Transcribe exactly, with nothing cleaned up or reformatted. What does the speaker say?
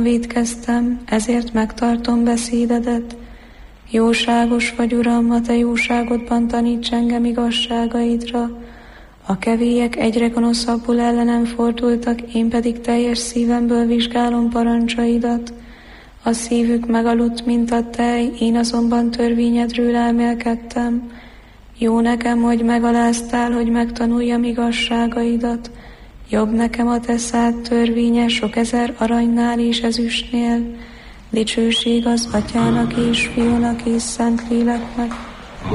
vétkeztem, ezért megtartom beszédedet. Jóságos vagy, Uram, a te jóságodban taníts engem igazságaidra. A kevélyek egyre gonoszabbul ellenem fordultak, én pedig teljes szívemből vizsgálom parancsaidat. A szívük megaludt, mint a tej, én azonban törvényedről elmélkedtem. Jó nekem, hogy megaláztál, hogy megtanuljam igazságaidat. Jobb nekem a te szád törvénye sok ezer aranynál és ezüstnél. Dicsőség az Atyának és Fiúnak és Szentléleknek,